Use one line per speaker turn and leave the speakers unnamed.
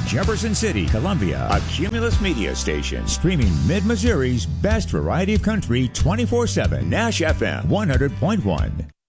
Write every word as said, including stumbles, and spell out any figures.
Jefferson City, Columbia, a Cumulus Media station, streaming Mid-Missouri's best variety of country twenty-four seven, Nash F M one hundred point one.